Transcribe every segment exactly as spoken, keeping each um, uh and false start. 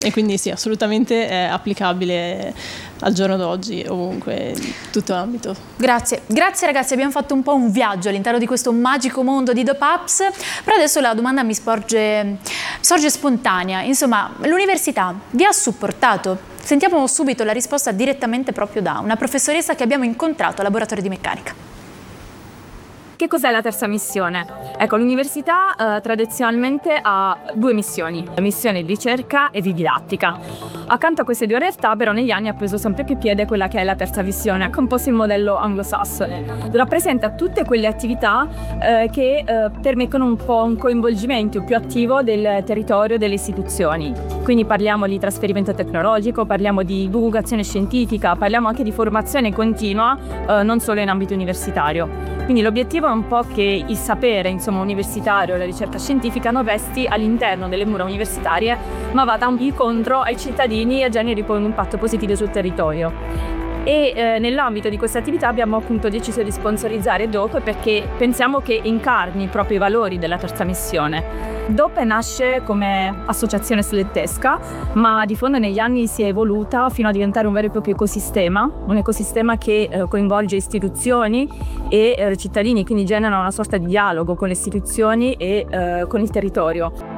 E quindi sì, assolutamente è applicabile al giorno d'oggi, ovunque, in tutto l'ambito. Grazie, grazie ragazzi, abbiamo fatto un po' un viaggio all'interno di questo magico mondo di DopeUps, però adesso la domanda mi sporge, sorge spontanea. Insomma, l'università vi ha supportato? Sentiamo subito la risposta direttamente proprio da una professoressa che abbiamo incontrato al laboratorio di meccanica. Che cos'è la terza missione? Ecco, l'università eh, tradizionalmente ha due missioni, la missione di ricerca e di didattica. Accanto a queste due realtà, però, negli anni ha preso sempre più piede quella che è la terza missione, un po' il modello anglosassone. Rappresenta tutte quelle attività eh, che eh, permettono un po' un coinvolgimento più attivo del territorio delle istituzioni. Quindi parliamo di trasferimento tecnologico, parliamo di divulgazione scientifica, parliamo anche di formazione continua, eh, non solo in ambito universitario. Quindi l'obiettivo è un po' che il sapere, insomma, universitario e la ricerca scientifica non resti all'interno delle mura universitarie, ma vada incontro ai cittadini e generi poi un impatto positivo sul territorio. E eh, nell'ambito di questa attività abbiamo appunto deciso di sponsorizzare Dope perché pensiamo che incarni proprio i valori della terza missione. Dope nasce come associazione studentesca, ma di fondo negli anni si è evoluta fino a diventare un vero e proprio ecosistema, un ecosistema che eh, coinvolge istituzioni e eh, cittadini, quindi genera una sorta di dialogo con le istituzioni e eh, con il territorio.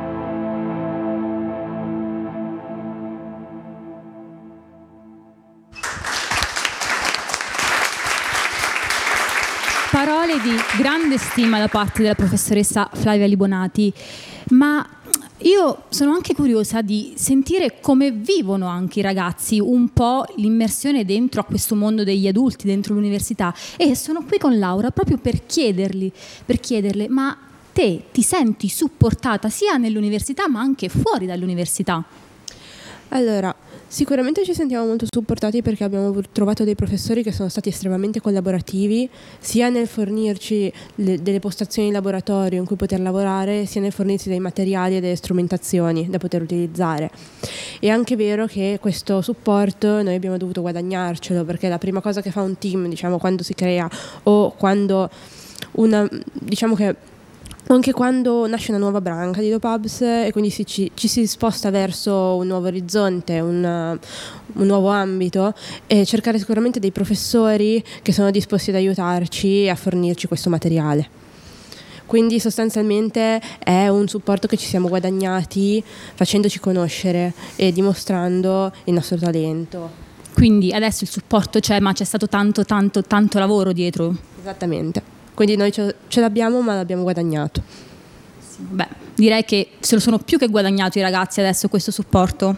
Parole di grande stima da parte della professoressa Flavia Libonati, ma io sono anche curiosa di sentire come vivono anche i ragazzi un po' l'immersione dentro a questo mondo degli adulti, dentro l'università, e sono qui con Laura proprio per chiedergli, per chiederle, ma te ti senti supportata sia nell'università ma anche fuori dall'università? Allora, sicuramente ci sentiamo molto supportati perché abbiamo trovato dei professori che sono stati estremamente collaborativi, sia nel fornirci le, delle postazioni in laboratorio in cui poter lavorare, sia nel fornirci dei materiali e delle strumentazioni da poter utilizzare. È anche vero che questo supporto noi abbiamo dovuto guadagnarcelo, perché la prima cosa che fa un team, diciamo, quando si crea o quando una, diciamo che anche quando nasce una nuova branca di DopeUps e quindi si, ci, ci si sposta verso un nuovo orizzonte, un, un nuovo ambito, e cercare sicuramente dei professori che sono disposti ad aiutarci e a fornirci questo materiale. Quindi sostanzialmente è un supporto che ci siamo guadagnati facendoci conoscere e dimostrando il nostro talento. Quindi adesso il supporto c'è, ma c'è stato tanto tanto tanto lavoro dietro. Esattamente. Quindi noi ce, ce l'abbiamo, ma l'abbiamo guadagnato. Beh, direi che se lo sono più che guadagnato i ragazzi adesso questo supporto.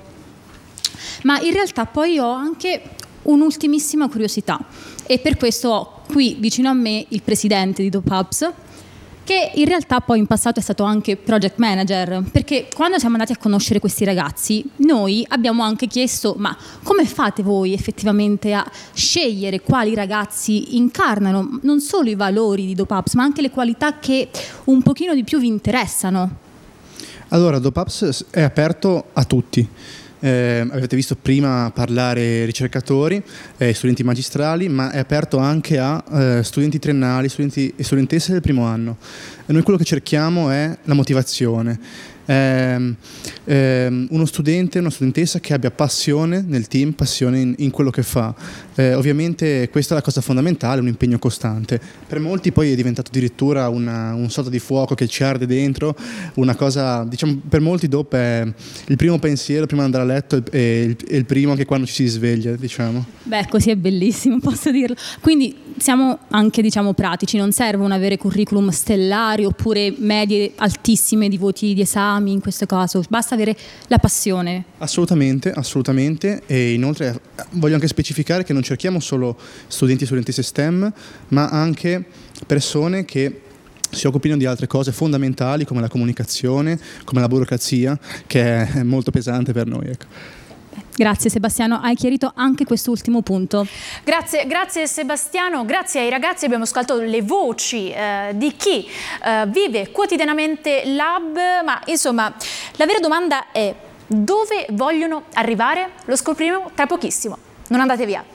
Ma in realtà poi ho anche un'ultimissima curiosità, e per questo ho qui vicino a me il presidente di DopeUps, che in realtà poi in passato è stato anche project manager, perché quando siamo andati a conoscere questi ragazzi noi abbiamo anche chiesto: ma come fate voi effettivamente a scegliere quali ragazzi incarnano non solo i valori di DopeUps ma anche le qualità che un pochino di più vi interessano? Allora, DopeUps è aperto a tutti. Eh, avete visto prima parlare ricercatori e eh, studenti magistrali, ma è aperto anche a eh, studenti triennali, studenti e studentesse del primo anno. E noi quello che cerchiamo è la motivazione. Eh, eh, uno studente, una studentessa che abbia passione nel team, passione in, in quello che fa. Eh, ovviamente questa è la cosa fondamentale, un impegno costante. Per molti poi è diventato addirittura una, un sorta di fuoco che ci arde dentro, una cosa, diciamo, per molti Dope è il primo pensiero prima di andare a letto e il, il, il primo anche quando ci si sveglia, diciamo. Beh, così è bellissimo, posso dirlo. Quindi siamo anche, diciamo, pratici, non servono avere curriculum stellari oppure medie altissime di voti di esame in questo caso, basta avere la passione. Assolutamente, assolutamente. E inoltre voglio anche specificare che non cerchiamo solo studenti e studentesse STEM, ma anche persone che si occupino di altre cose fondamentali come la comunicazione, come la burocrazia, che è molto pesante per noi, ecco. Grazie Sebastiano, hai chiarito anche quest'ultimo punto. Grazie, grazie Sebastiano, grazie ai ragazzi abbiamo ascoltato le voci eh, di chi eh, vive quotidianamente l'Hub, ma insomma la vera domanda è: dove vogliono arrivare? Lo scopriremo tra pochissimo, non andate via.